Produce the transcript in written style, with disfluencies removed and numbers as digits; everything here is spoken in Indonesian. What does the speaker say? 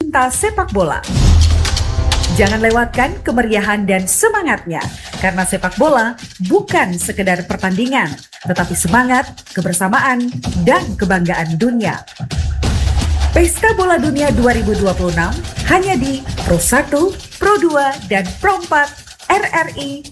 Cinta sepak bola. Jangan lewatkan kemeriahan dan semangatnya, karena sepak bola bukan sekedar pertandingan, tetapi semangat, kebersamaan, dan kebanggaan dunia. Pesta Bola Dunia 2026 hanya di Pro 1, Pro 2, dan Pro 4 RRI